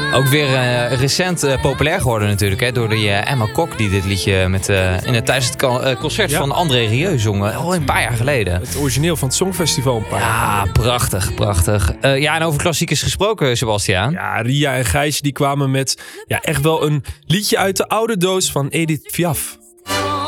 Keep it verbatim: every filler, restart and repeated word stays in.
Ook weer uh, recent uh, populair geworden natuurlijk, hè, door die uh, Emma Kok die dit liedje met, uh, in het, tijdens het con- uh, concert ja. van André Rieu zong. Al een paar jaar geleden. Het origineel van het Songfestival een paar jaar Ja, prachtig, prachtig. Uh, ja, en over klassiekers gesproken, Sebastiaan. Ja, Ria en Gijs die kwamen met ja, echt wel een liedje uit de oude doos van Edith Piaf.